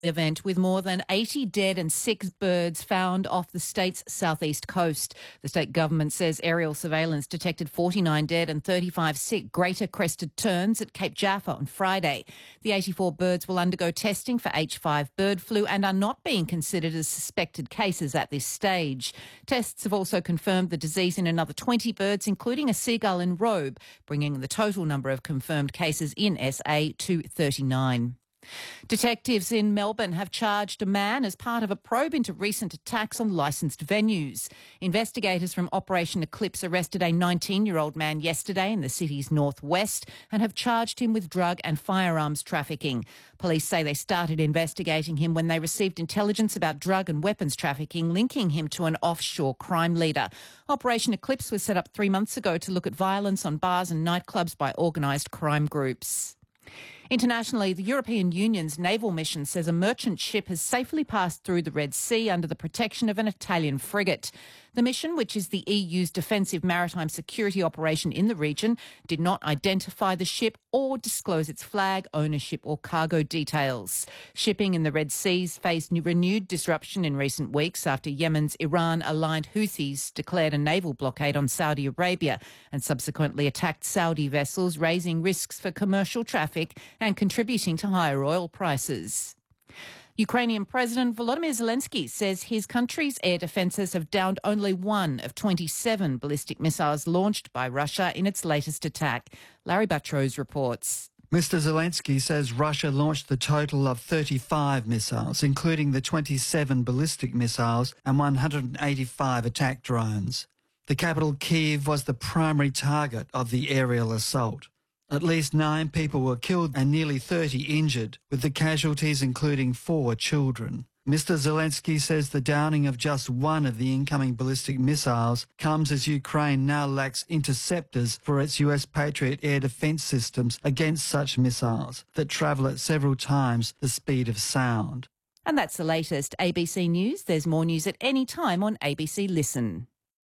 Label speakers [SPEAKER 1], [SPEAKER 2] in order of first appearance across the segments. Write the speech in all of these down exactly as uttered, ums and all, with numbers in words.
[SPEAKER 1] event with more than eighty dead and six birds found off the state's southeast coast. The state government says aerial surveillance detected forty-nine dead and thirty-five sick greater crested terns at Cape Jaffa on Friday. The eighty-four birds will undergo testing for H five bird flu and are not being considered as suspected cases at this stage. Tests have also confirmed the disease in another twenty birds, including a seagull in Robe, bringing the total number of confirmed cases in S A to thirty-nine. Detectives in Melbourne have charged a man as part of a probe into recent attacks on licensed venues. Investigators from Operation Eclipse arrested a nineteen-year-old man yesterday in the city's northwest and have charged him with drug and firearms trafficking. Police say they started investigating him when they received intelligence about drug and weapons trafficking, linking him to an offshore crime leader. Operation Eclipse was set up three months ago to look at violence on bars and nightclubs by organised crime groups. Internationally, the European Union's naval mission says a merchant ship has safely passed through the Red Sea under the protection of an Italian frigate. The mission, which is the E U's defensive maritime security operation in the region, did not identify the ship or disclose its flag, ownership or cargo details. Shipping in the Red Seas faced renewed disruption in recent weeks after Yemen's Iran-aligned Houthis declared a naval blockade on Saudi Arabia and subsequently attacked Saudi vessels, raising risks for commercial traffic and contributing to higher oil prices. Ukrainian President Volodymyr Zelensky says his country's air defences have downed only one of twenty-seven ballistic missiles launched by Russia in its latest attack. Larry Buttrose reports.
[SPEAKER 2] Mister Zelensky says Russia launched the total of thirty-five missiles, including the twenty-seven ballistic missiles and one hundred eighty-five attack drones. The capital, Kyiv, was the primary target of the aerial assault. At least nine people were killed and nearly thirty injured, with the casualties including four children. Mister Zelensky says the downing of just one of the incoming ballistic missiles comes as Ukraine now lacks interceptors for its U S Patriot air defence systems against such missiles that travel at several times the speed of sound.
[SPEAKER 1] And that's the latest A B C News. There's more news at any time on A B C Listen.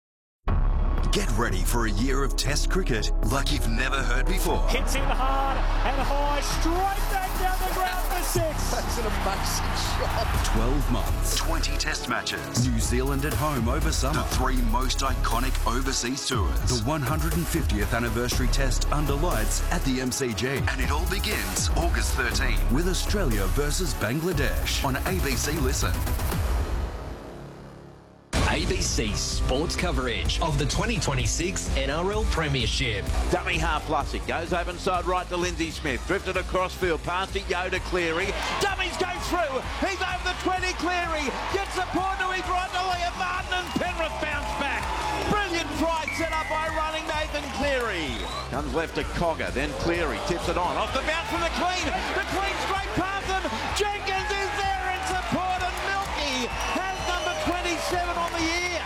[SPEAKER 3] Get ready for a year of Test cricket like you've never heard before.
[SPEAKER 4] Hits in hard and high, straight back down the ground for six.
[SPEAKER 3] That's an amazing shot. twelve months, twenty Test matches. New Zealand at home over summer. The three most iconic overseas tours. The one hundred fiftieth anniversary Test under lights at the M C G. And it all begins August thirteenth with Australia versus Bangladesh on A B C Listen.
[SPEAKER 5] A B C sports coverage of the twenty twenty-six N R L Premiership.
[SPEAKER 6] Dummy half Lussick goes open side right to Lindsay Smith. Drifted across field past it, Yo to Cleary. Dummies go through. He's over the twenty. Cleary gets the point to his right to Liam Martin and Penrith bounce back. Brilliant try set up by running Nathan Cleary. Comes left to Cogger, then Cleary tips it on. Off the bounce from the Queen. The Queen straight past them. Jenkins is there in support and Milky has number twenty-seven on the year.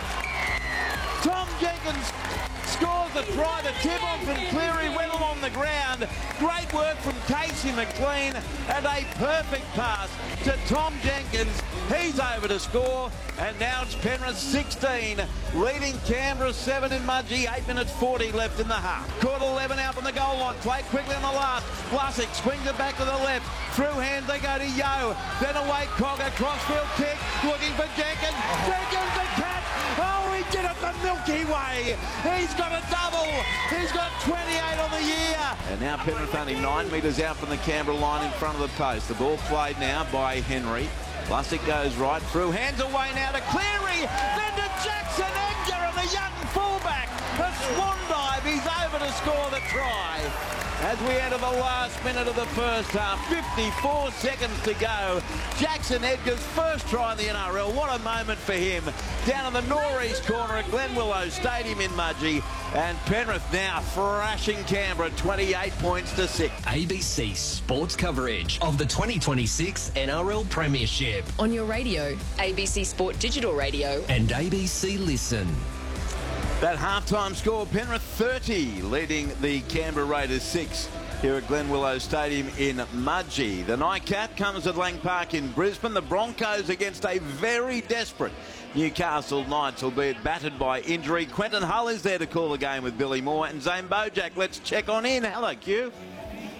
[SPEAKER 6] Tom Jenkins scores the try. The tip on from Cleary went along the ground. Great work from Casey McLean and a perfect pass to Tom Jenkins. He's over to score, and now it's Penrith sixteen, leading Canberra seven in Mudgee. eight minutes forty left in the half. Quarter eleven out from the goal line. Played quickly on the last. Lussick swings it back to the left. Through hands they go to Yo. Then away Cogger. Crossfield kick. Looking for Jenkins. Jenkins the catch. Oh, he did it the Milky Way. He's got a double. He's got twenty-eight on the year. And now Penrith only nine metres out from the Canberra line in front of the post. The ball played now by Henry. Lussick goes right through. Hands away now to Cleary. Then to Jackson Edgar and the young fullback. A swan dive. He's over to score the try. As we enter the last minute of the first half, fifty-four seconds to go. Jackson Edgar's first try in the N R L. What a moment for him. Down in the northeast corner at Glenwillow Stadium in Mudgee. And Penrith now thrashing Canberra twenty-eight points to six.
[SPEAKER 5] A B C sports coverage of the twenty twenty-six N R L Premiership.
[SPEAKER 7] On your radio, A B C Sport Digital Radio.
[SPEAKER 5] And A B C Listen.
[SPEAKER 6] That halftime score, Penrith thirty, leading the Canberra Raiders six here at Glenwillow Stadium in Mudgee. The nightcap comes at Lang Park in Brisbane. The Broncos against a very desperate Newcastle Knights, albeit battered by injury. Quentin Hull is there to call the game with Billy Moore and Zane Bojack. Let's check on in. Hello, Q.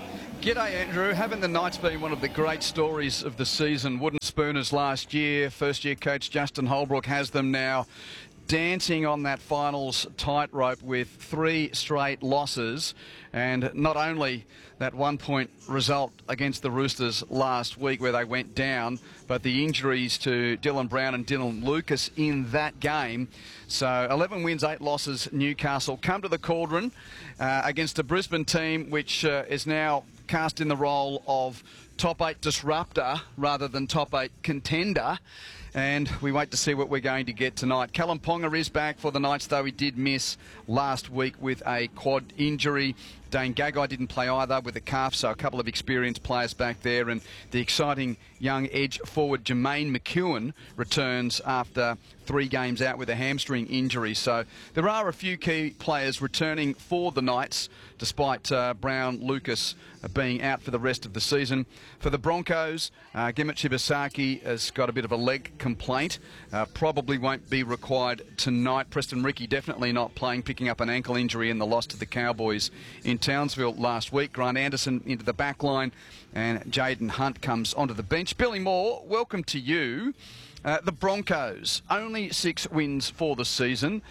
[SPEAKER 8] G'day, Andrew. Haven't the Knights been one of the great stories of the season? Wooden Spooners last year. First-year coach Justin Holbrook has them now dancing on that finals tightrope with three straight losses. And not only that one-point result against the Roosters last week where they went down, but the injuries to Dylan Brown and Dylan Lucas in that game. So eleven wins, eight losses, Newcastle come to the Cauldron uh, against a Brisbane team which uh, is now cast in the role of top eight disruptor rather than top eight contender. And we wait to see what we're going to get tonight. Callum Ponga is back for the Knights, though he did miss last week with a quad injury. Dane Gagai didn't play either with a calf, so a couple of experienced players back there. And the exciting young edge forward Jermaine McEwen returns after three games out with a hamstring injury. So there are a few key players returning for the Knights, despite uh, Brown, Lucas uh, being out for the rest of the season. For the Broncos, uh, Gemma Chibasaki has got a bit of a leg complaint. Uh, probably won't be required tonight. Preston Ricky definitely not playing, picking up an ankle injury in the loss to the Cowboys in Townsville last week. Grant Anderson into the back line and Jaden Hunt comes onto the bench. Billy Moore, welcome to you. Uh, the Broncos, only six wins for the season.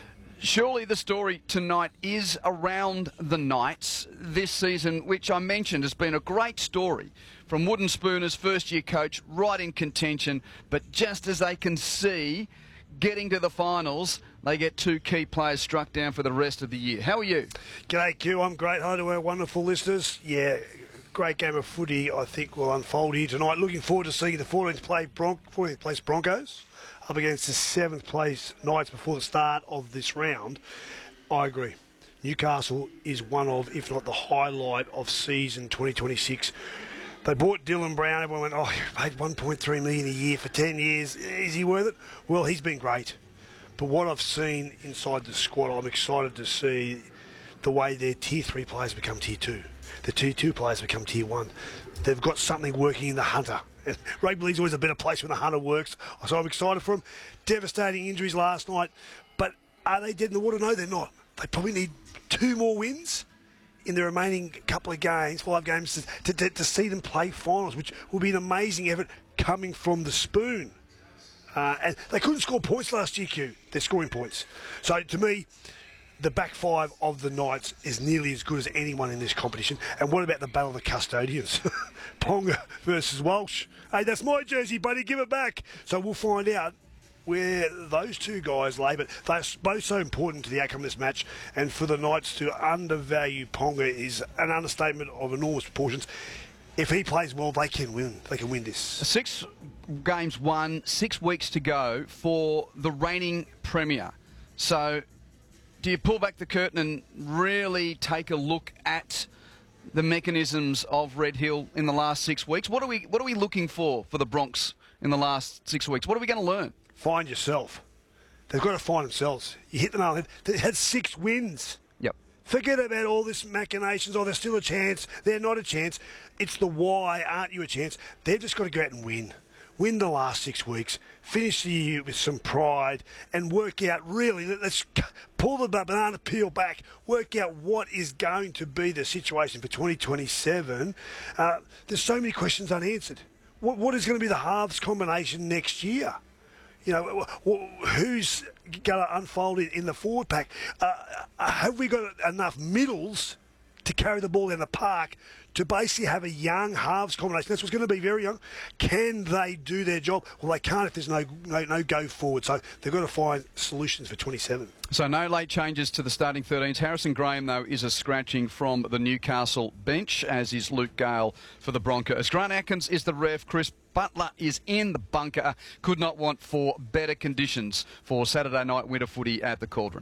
[SPEAKER 8] Surely the story tonight is around the Knights this season, which I mentioned has been a great story from Wooden Spooners, first-year coach, right in contention. But just as they can see getting to the finals, they get two key players struck down for the rest of the year. How are you?
[SPEAKER 9] G'day, Q. I'm great. Hi to our wonderful listeners. Yeah, great game of footy, I think, will unfold here tonight. Looking forward to seeing the fourteenth place, Bron- fourteenth place Broncos up against the seventh place Knights before the start of this round. I agree. Newcastle is one of, if not the highlight of season twenty twenty-six. They bought Dylan Brown. Everyone went, oh, he paid one point three million dollars a year for ten years. Is he worth it? Well, he's been great. But what I've seen inside the squad, I'm excited to see the way their tier three players become tier two. The tier two players become tier one. They've got something working in the Hunter. Rugby League's always a better place when the Hunter works. So I'm excited for them. Devastating injuries last night. But are they dead in the water? No, they're not. They probably need two more wins in the remaining couple of games, five games, to, to, to see them play finals, which will be an amazing effort coming from the Spoon. Uh, and they couldn't score points last year, Q. They're scoring points. So to me, the back five of the Knights is nearly as good as anyone in this competition. And what about the battle of the custodians? Ponga versus Walsh. Hey, that's my jersey, buddy. Give it back. So we'll find out where those two guys lay. But they're both so important to the outcome of this match. And for the Knights to undervalue Ponga is an understatement of enormous proportions. If he plays well, they can win. They can win this.
[SPEAKER 8] Six games won, six weeks to go for the reigning Premier. So do you pull back the curtain and really take a look at the mechanisms of Red Hill in the last six weeks? What are we What are we looking for for the Bronx in the last six weeks? What are we going to learn?
[SPEAKER 9] Find yourself. They've got to find themselves. You hit the nail on the head. They had six wins.
[SPEAKER 8] Yep.
[SPEAKER 9] Forget about all this machinations. Oh, there's still a chance. They're not a chance. It's the why aren't you a chance. They've just got to go out and win. Win the last six weeks, finish the year with some pride, and work out, really, let's pull the banana peel back, work out what is going to be the situation for twenty twenty-seven. Uh, there's so many questions unanswered. What, what is going to be the halves combination next year? You know, who's going to unfold in the forward pack? Uh, have we got enough middles to carry the ball in the park to basically have a young halves combination? That's what's going to be very young. Can they do their job? Well, they can't if there's no, no, no go forward. So they've got to find solutions for twenty-seven.
[SPEAKER 8] So no late changes to the starting thirteens. Harrison Graham, though, is a scratching from the Newcastle bench, as is Luke Gale for the Broncos. Grant Atkins is the ref. Chris Butler is in the bunker. Could not want for better conditions for Saturday night winter footy at the Cauldron.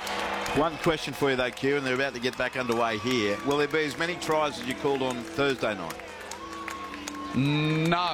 [SPEAKER 6] One question for you, though, Q, and they're about to get back underway here. Will there be as many tries as you called on Thursday night?
[SPEAKER 8] No.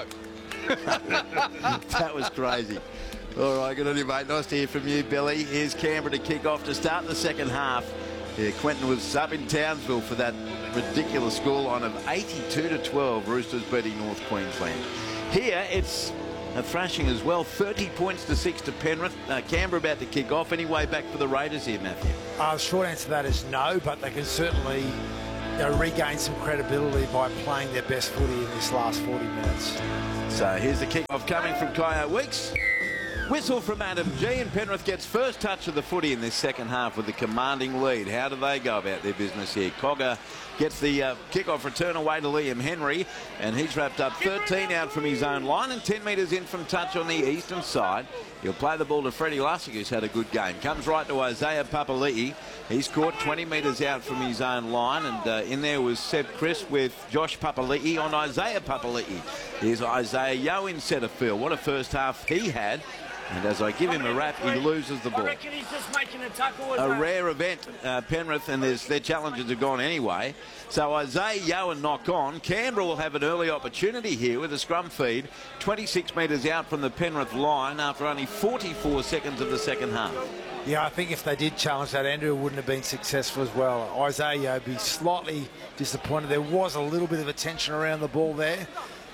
[SPEAKER 6] That was crazy. All right, good on you, mate. Nice to hear from you, Billy. Here's Canberra to kick off to start the second half. Yeah, Quentin was up in Townsville for that ridiculous scoreline of eighty-two to twelve. Roosters beating North Queensland. Here, it's a thrashing as well. thirty points to six to Penrith. Uh, Canberra about to kick off. Any way back for the Raiders here, Matthew?
[SPEAKER 10] Uh, short answer to that is no, but they can certainly know, regain some credibility by playing their best footy in this last forty minutes.
[SPEAKER 6] So here's the kick-off coming from Kyo Weeks. Whistle from Adam G, and Penrith gets first touch of the footy in this second half with a commanding lead. How do they go about their business here? Cogger gets the uh, kick-off return away to Liam Henry, and he's wrapped up thirteen out from his own line and ten metres in from touch on the eastern side. He'll play the ball to Freddie Lussick, who's had a good game. Comes right to Isaiah Papali'i. He's caught twenty metres out from his own line, and uh, in there was Seb Crisp with Josh Papali'i on Isaiah Papali'i. Here's Isaiah Yeo in centre field. What a first half he had. And as I give him a wrap, he loses the ball.
[SPEAKER 4] I reckon he's just making a tackle.
[SPEAKER 6] A rare event, uh, Penrith, and their challenges have gone anyway. So Isaiah Yeo and knock on. Canberra will have an early opportunity here with a scrum feed. twenty-six metres out from the Penrith line after only forty-four seconds of the second half.
[SPEAKER 10] Yeah, I think if they did challenge that, Andrew wouldn't have been successful as well. Isaiah Yeo would be slightly disappointed. There was a little bit of a tension around the ball there,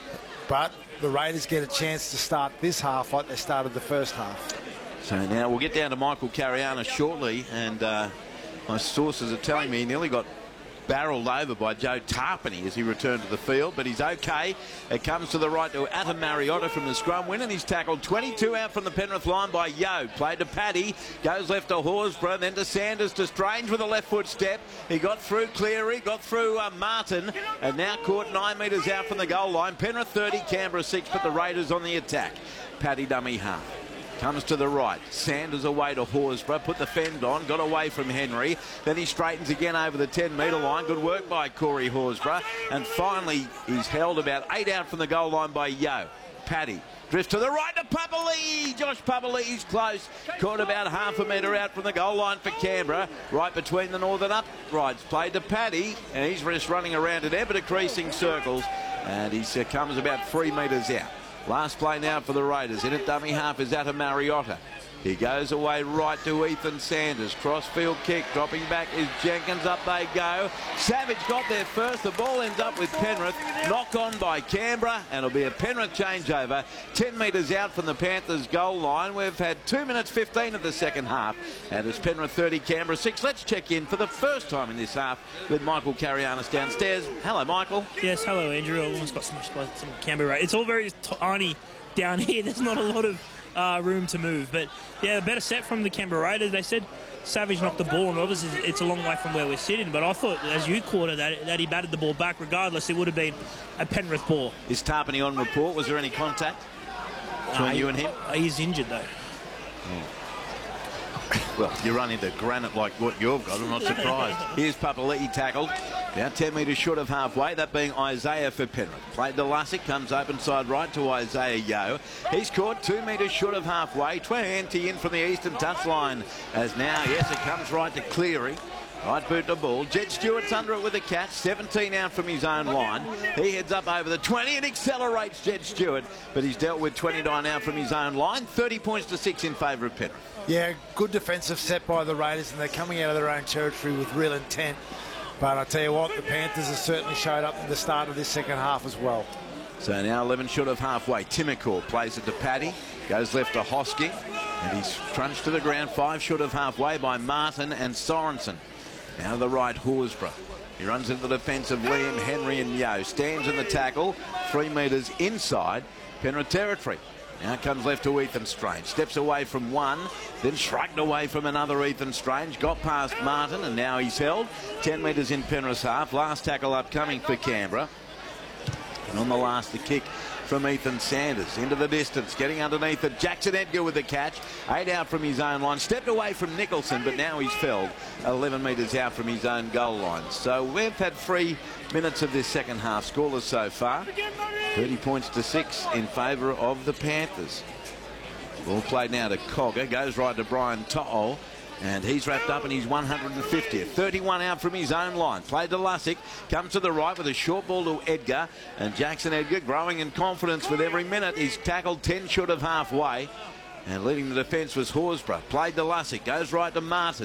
[SPEAKER 10] but the Raiders get a chance to start this half like they started the first half.
[SPEAKER 6] So now we'll get down to Michael Cariana shortly, and uh, my sources are telling me he nearly got barreled over by Joe Tarpany as he returned to the field, but he's okay. It comes to the right to Atam Mariota from the scrum win, and he's tackled twenty-two out from the Penrith line by Yeo. Played to Paddy, goes left to Horsburgh, then to Sanders, to Strange with a left foot step. He got through Cleary, got through uh, Martin, and now caught nine metres out from the goal line. Penrith thirty, Canberra six, but the Raiders on the attack. Paddy dummy half. Comes to the right. Sanders away to Horsburgh. Put the fend on. Got away from Henry. Then he straightens again over the ten metre line. Good work by Corey Horsburgh. And finally, he's held about eight out from the goal line by Yeo. Paddy drifts to the right to Papali'i. Josh Papali'i's close. Caught about half a metre out from the goal line for Canberra. Right between the northern uprights. Played to Paddy. And he's just running around in ever decreasing circles. And he uh, comes about three metres out. Last play now for the Raiders. In at dummy half is Atam Mariota. He goes away right to Ethan Sanders. Crossfield kick. Dropping back is Jenkins. Up they go. Savage got there first. The ball ends up with Penrith. Knock on by Canberra. And it'll be a Penrith changeover. ten metres out from the Panthers goal line. We've had two minutes fifteen of the second half. And it's Penrith thirty, Canberra six. Let's check in for the first time in this half with Michael Carianis downstairs. Hello, Michael.
[SPEAKER 11] Yes, hello, Andrew. I almost got smashed by some Canberra. It's all very tiny down here. There's not a lot of Uh, room to move, but yeah, a better set from the Canberra Raiders. They said Savage knocked the ball, and obviously it's a long way from where we're sitting, but I thought, as you caught it, that, that he batted the ball back. Regardless, it would have been a Penrith ball.
[SPEAKER 6] Is Tarpany on report? Was there any contact between uh, you and him?
[SPEAKER 11] Uh, he's injured though.
[SPEAKER 6] Oh. Well, you run into granite like what you've got, I'm not surprised. Here's Papali'i tackled. Now ten metres short of halfway, that being Isaiah for Penrith. Played to Lussick, comes open side right to Isaiah Yeo. He's caught two metres short of halfway. twenty in from the eastern touchline. As now, yes, it comes right to Cleary. Right boot to ball. Jed Stewart's under it with a catch. seventeen out from his own line. He heads up over the twenty and accelerates Jed Stewart. But he's dealt with twenty-nine out from his own line. thirty points to six in favour of Penrith.
[SPEAKER 10] Yeah, good defensive set by the Raiders, and they're coming out of their own territory with real intent. But I tell you what, the Panthers have certainly showed up at the start of this second half as well.
[SPEAKER 6] So now eleven short of halfway. Timokor plays it to Paddy. Goes left to Hosking. And he's crunched to the ground. Five short of halfway by Martin and Sorensen. Now to the right, Horsburgh. He runs into the defence of Liam, Henry and Yeo. Stands in the tackle. Three metres inside Penrith territory. Now comes left to Ethan Strange. Steps away from one, then shrugged away from another Ethan Strange. Got past Martin, and now he's held. ten metres in Penrith's half. Last tackle upcoming for Canberra. And on the last, the kick from Ethan Sanders. Into the distance, getting underneath it. Jackson Edgar with the catch. Eight out from his own line. Stepped away from Nicholson, but now he's felled. eleven metres out from his own goal line. So we've had three minutes of this second half. Scoreless so far. thirty points to six in favour of the Panthers. Ball played now to Cogger. Goes right to Brian To'o. And he's wrapped up in his one hundred fiftieth. thirty-one out from his own line. Played to Lussick. Comes to the right with a short ball to Edgar. And Jackson Edgar growing in confidence with every minute. He's tackled ten short of halfway. And leading the defence was Horsburgh. Played to Lussick. Goes right to Martin.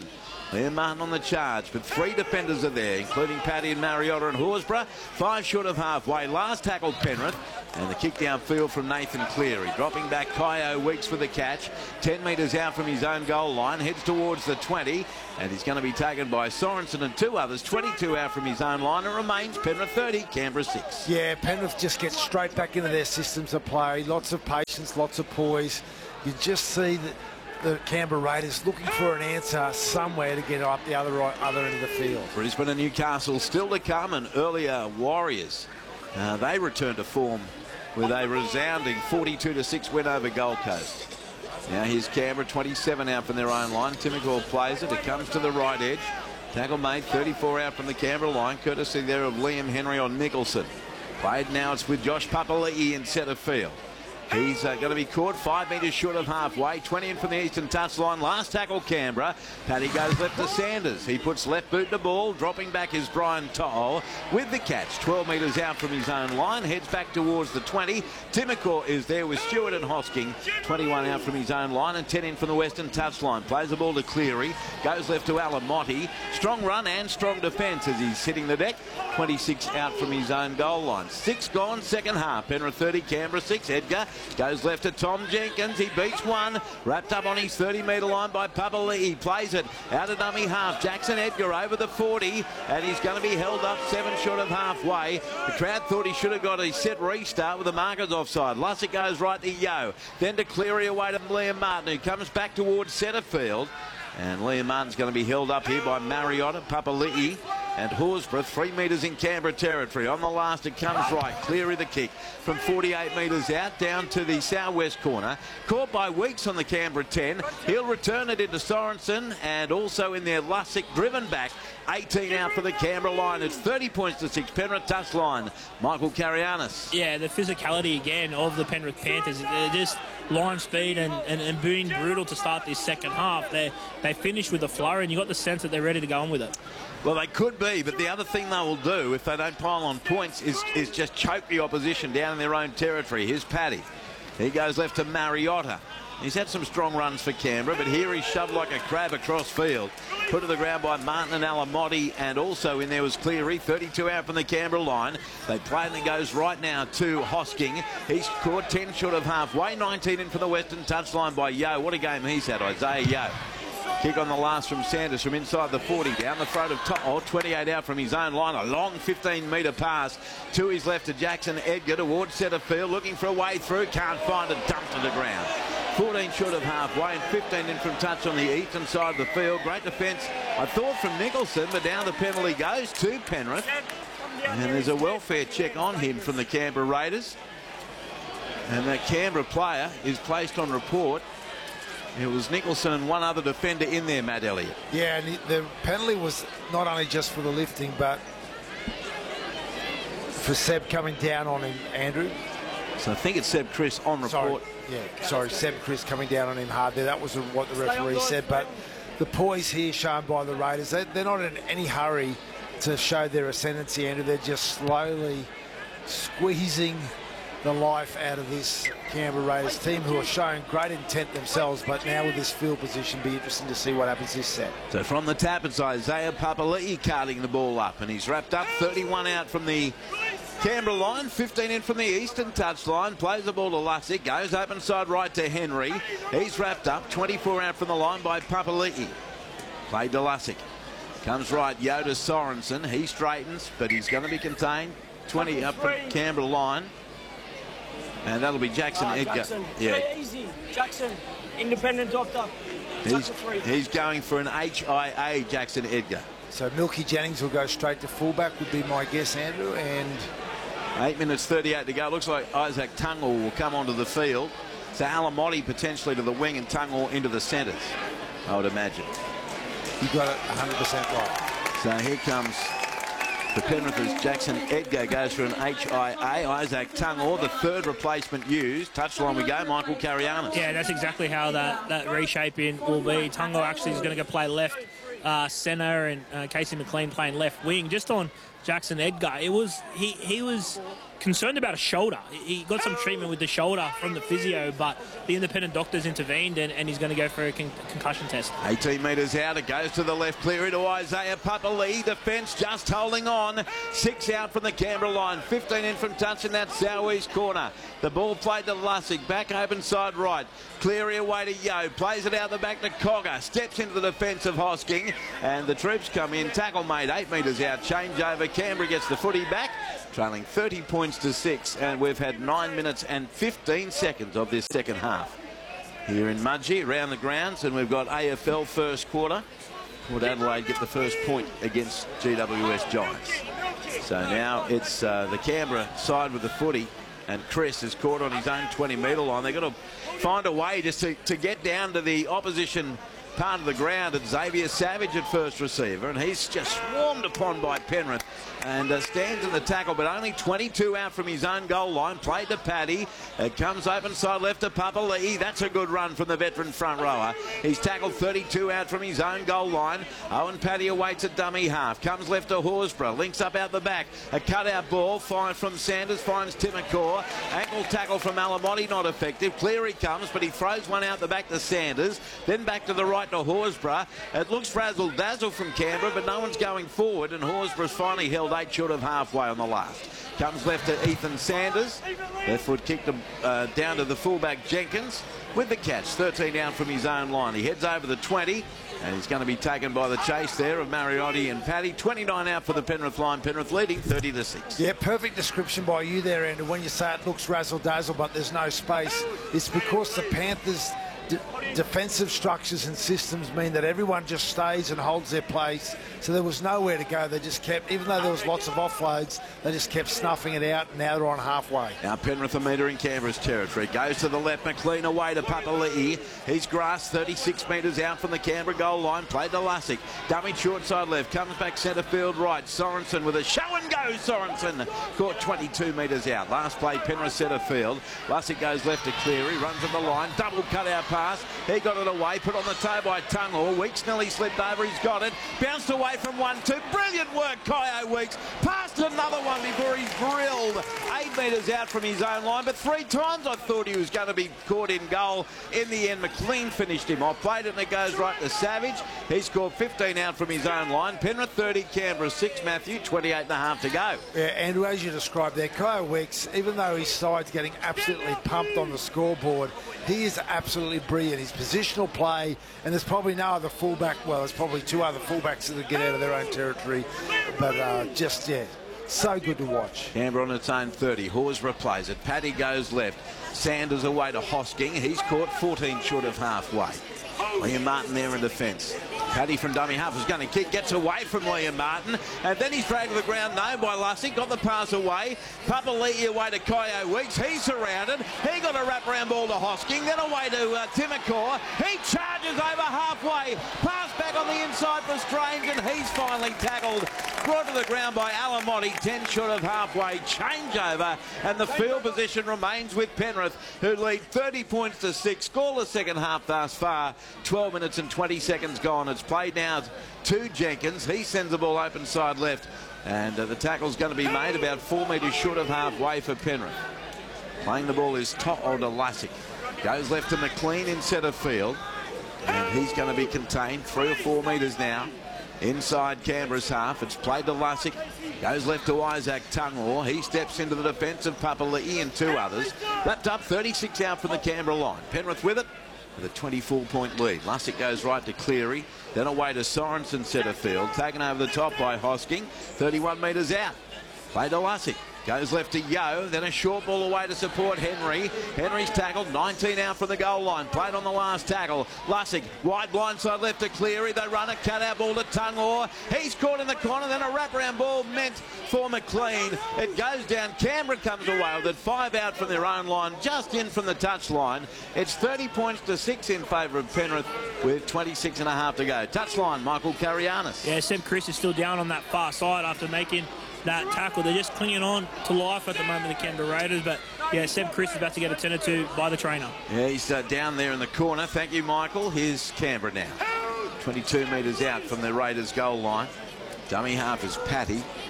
[SPEAKER 6] Liam Martin on the charge, but three defenders are there, including Paddy and Mariota and Horsburgh. Five short of halfway. Last tackle Penrith. And the kick downfield from Nathan Cleary. Dropping back Kyo Weeks for the catch. ten metres out from his own goal line. Heads towards the twenty. And he's going to be taken by Sorensen and two others. twenty-two out from his own line. It remains Penrith thirty, Canberra six.
[SPEAKER 10] Yeah, Penrith just gets straight back into their systems of play. Lots of patience, lots of poise. You just see that the Canberra Raiders looking for an answer somewhere to get up the other right, other end of the field.
[SPEAKER 6] Brisbane and Newcastle still to come, and earlier Warriors. Uh, they return to form with a resounding forty-two to six win over Gold Coast. Now here's Canberra, twenty-seven out from their own line. Timokor plays it. It comes to the right edge. Tackle made, thirty-four out from the Canberra line, courtesy there of Liam Henry on Nicholson. Played now, it's with Josh Papali'i in centre field. He's uh, going to be caught five metres short of halfway. twenty in from the eastern touchline. Last tackle Canberra. Paddy goes left to Sanders. He puts left boot to ball. Dropping back is Brian To'o with the catch. twelve metres out from his own line. Heads back towards the twenty. Timokor is there with Stewart and Hosking. twenty-one out from his own line and ten in from the western touchline. Plays the ball to Cleary. Goes left to Alamotti. Strong run and strong defence as he's hitting the deck. twenty-six out from his own goal line. Six gone, second half. Penrith thirty, Canberra six. Edgar goes left to Tom Jenkins. He beats one. Wrapped up on his thirty metre line by Papali'i. He plays it out of dummy half. Jackson Edgar over the forty. And he's going to be held up seven short of halfway. The crowd thought he should have got a set restart with the markers offside. Lussick goes right to Yo. Then to Cleary away to Liam Martin, who comes back towards centre field. And Liam Martin's going to be held up here by Mariota, Papali'i and Horsburgh. Three metres in Canberra territory. On the last, it comes right. Cleary the kick from forty-eight metres out down to the southwest corner. Caught by Weeks on the Canberra ten. He'll return it into Sorensen, and also in there Lussick driven back. eighteen out for the Canberra line. It's thirty points to six. Penrith touch line. Michael Carianis.
[SPEAKER 11] Yeah, the physicality again of the Penrith Panthers. They're just line speed and, and, and being brutal to start this second half. They they finish with a flurry, and you got the sense that they're ready to go on with it.
[SPEAKER 6] Well, they could be, but the other thing they will do if they don't pile on points is, is just choke the opposition down in their own territory. Here's Paddy. He goes left to Mariota. He's had some strong runs for Canberra, but here he's shoved like a crab across field. Put to the ground by Martin and Alamotti, and also in there was Cleary, thirty-two out from the Canberra line. They play and it goes right now to Hosking. He's caught ten short of halfway, nineteen in from the western touchline by Yo. What a game he's had, Isaiah Yo. Kick on the last from Sanders from inside the forty, down the throat of To'o, twenty-eight out from his own line. A long fifteen metre pass to his left to Jackson Edgar towards centre field, looking for a way through, can't find it, dumped to the ground. fourteen short of halfway and fifteen in from touch on the eastern side of the field. Great defence, I thought, from Nicholson, but down the penalty goes to Penrith. And there's a welfare check on him from the Canberra Raiders. And that Canberra player is placed on report. It was Nicholson and one other defender in there, Matt Elliott.
[SPEAKER 10] Yeah, and the penalty was not only just for the lifting, but for Seb coming down on him, Andrew.
[SPEAKER 6] So I think it's Seb Chris on report.
[SPEAKER 10] Sorry, yeah, sorry, Seb Chris coming down on him hard there. That was what the referee said. But the poise here shown by the Raiders, they, they're not in any hurry to show their ascendancy, Andrew. They're just slowly squeezing the life out of this Canberra Raiders team, who are showing great intent themselves, but now with this field position, be interesting to see what happens this set.
[SPEAKER 6] So from the tap, it's Isaiah Papali'i carting the ball up, and he's wrapped up. thirty-one out from the Canberra line, fifteen in from the eastern touchline. Plays the ball to Lussick, goes open side right to Henry. He's wrapped up, twenty-four out from the line by Papali'i. Played to Lussick. Comes right, Yo to Sorensen. He straightens, but he's going to be contained. twenty up from Canberra line. And that'll be Jackson uh, Edgar.
[SPEAKER 12] Jackson.
[SPEAKER 6] Yeah,
[SPEAKER 12] easy. Jackson, independent doctor.
[SPEAKER 6] He's, he's going for an H I A, Jackson Edgar.
[SPEAKER 10] So Milky Jennings will go straight to fullback, would be my guess, Andrew. And
[SPEAKER 6] eight minutes thirty-eight to go. Looks like Isaac Tungall will come onto the field. So Alamotti potentially to the wing and Tungall into the centres, I would imagine.
[SPEAKER 10] You got it one hundred percent right.
[SPEAKER 6] So here comes the Penrithers. Jackson Edgar goes for an H I A. Isaac Tungall, the third replacement used. Touchline we go, Michael Carianis.
[SPEAKER 11] Yeah, that's exactly how that, that reshaping will be. Tungall actually is going to go play left uh, centre, and uh, Casey McLean playing left wing. Just on Jackson Edgar, it was he he was concerned about a shoulder. He got some treatment with the shoulder from the physio, but the independent doctors intervened, and, and he's going to go for a con concussion test.
[SPEAKER 6] eighteen metres out, it goes to the left, clear to Isaiah Papali. Defence just holding on. Six out from the Canberra line, fifteen in from touch in that southeast corner. The ball played to Lussick, back open side right. Cleary away to Yo, plays it out the back to Cogger, steps into the defence of Hosking, and the troops come in. Tackle made, eight metres out, change over. Canberra gets the footy back, trailing thirty points to six, and we've had nine minutes and fifteen seconds of this second half here in Mudgee around the grounds, and we've got A F L first quarter. Port Adelaide get the first point against G W S Giants. So now it's uh, the Canberra side with the footy, and Chris is caught on his own twenty metre line. They've got to find a way just to, to get down to the opposition part of the ground. At Xavier Savage at first receiver, and he's just swarmed upon by Penrith, and uh, stands in the tackle, but only twenty-two out from his own goal line. Played to Paddy. It comes open side left to Papali'i. That's a good run from the veteran front rower. He's tackled thirty-two out from his own goal line. Owen Paddy awaits a dummy half. Comes left to Horsburgh. Links up out the back. A cutout ball. Fine from Sanders. Finds Timacor. Ankle tackle from Alamotti. Not effective. Cleary comes, but he throws one out the back to Sanders. Then back to the right to Horsburgh. It looks razzle dazzle from Canberra, but no one's going forward, and Horsburgh's finally held eight short of halfway on the last. Comes left to Ethan Sanders. Left foot kicked him uh, down to the fullback Jenkins with the catch. thirteen down from his own line. He heads over the twenty, and he's going to be taken by the chase there of Mariotti and Paddy. twenty-nine out for the Penrith line. Penrith leading thirty to six.
[SPEAKER 10] Yeah, perfect description by you there, Andrew. When you say it looks razzle-dazzle, but there's no space, it's because the Panthers' De defensive structures and systems mean that everyone just stays and holds their place. So there was nowhere to go. They just kept, even though there was lots of offloads, they just kept snuffing it out, and now they're on halfway.
[SPEAKER 6] Now Penrith a metre in Canberra's territory. Goes to the left, McLean away to Papali'i. He's grassed thirty-six metres out from the Canberra goal line. Played to Lussick. Dummy short side left. Comes back centre field right. Sorensen with a show and go. Sorensen caught twenty-two metres out. Last play Penrith centre field. Lussick goes left to Cleary. Runs at the line. Double cut out pass. He got it away. Put on the toe by Tungor. Weeks nearly slipped over. He's got it. Bounced away from one, two. Brilliant work, Kyo Weeks. Passed another one before he's drilled eight metres out from his own line. But three times I thought he was going to be caught in goal. In the end, McLean finished him off. Played it and it goes right to Savage. He scored fifteen out from his own line. Penrith thirty, Canberra six. Matthew, twenty-eight and a half to go.
[SPEAKER 10] Yeah, Andrew, as you described there, Kyo Weeks, even though his side's getting absolutely pumped on the scoreboard, he is absolutely brilliant. His positional play, and there's probably no other fullback, well, there's probably two other fullbacks that get out of their own territory, but uh, just, yeah, so good to watch.
[SPEAKER 6] Canberra on its own thirty. Horsburgh plays it. Paddy goes left. Sanders away to Hosking. He's caught fourteen short of halfway. Liam Martin there in defence. Paddy from dummy half is going to kick, gets away from Liam Martin, and then he's dragged to the ground, no, by Lussick, got the pass away. Papali'i away to Kyo Weeks, he's surrounded, he got a wrap-around ball to Hosking, then away to uh, Timacor, he charges over halfway, pass back on the inside for Strange, and he's finally tackled, brought to the ground by Alamotti, ten short of halfway, changeover, and the field position remains with Penrith, who lead thirty points to six, scoreless second half thus far, twelve minutes and twenty seconds gone. It's played now to Jenkins. He sends the ball open side left, and uh, the tackle's going to be made about four metres short of halfway for Penrith. Playing the ball is To'o to Lussick. Goes left to McLean in centre field, and he's going to be contained three or four metres now inside Canberra's half. It's played to Lussick. Goes left to Isaac Tungor. He steps into the defence of Papali'i and two others. Wrapped up, thirty-six out from the Canberra line. Penrith with it, with a twenty-four point lead. Lussick goes right to Cleary, then away to Sorensen centre field, taken over the top by Hosking, thirty-one metres out. Play to Lussick. Goes left to Yo, then a short ball away to support Henry. Henry's tackled, nineteen out from the goal line. Played on the last tackle. Lussick, wide blindside left to Cleary. They run a cutout ball to Tungor. He's caught in the corner, then a wraparound ball meant for McLean. It goes down. Canberra comes away with it. Five out from their own line, just in from the touch line. It's thirty points to six in favour of Penrith with twenty-six and a half to go. Touch line, Michael Karianis.
[SPEAKER 11] Yeah, Seb Chris is still down on that far side after making that tackle. They're just clinging on to life at the moment, the Canberra Raiders, but yeah, Seb Chris is about to get attended to by the trainer.
[SPEAKER 6] Yeah, he's uh, down there in the corner. Thank you, Michael. Here's Canberra now. twenty-two metres out from the Raiders goal line. Dummy half is Patty.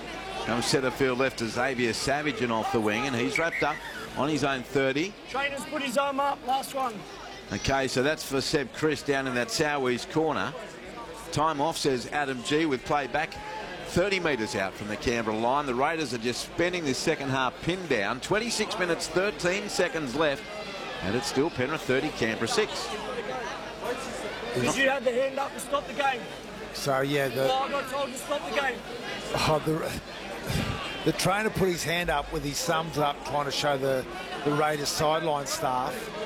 [SPEAKER 6] Comes centre field left to Xavier Savage and off the wing, and he's wrapped up on his own thirty.
[SPEAKER 12] Trainers put his arm up, last one.
[SPEAKER 6] Okay, so that's for Seb Chris down in that southeast corner. Time off, says Adam G, with play back thirty metres out from the Canberra line. The Raiders are just spending this second half pinned down. twenty-six minutes, thirteen seconds left, and it's still Penrith thirty, Canberra six.
[SPEAKER 12] Did you have the hand up to stop the game?
[SPEAKER 10] So, yeah, the...
[SPEAKER 12] Oh, I got told to stop the game.
[SPEAKER 10] Oh, the, the trainer put his hand up with his thumbs up, trying to show the, the Raiders sideline staff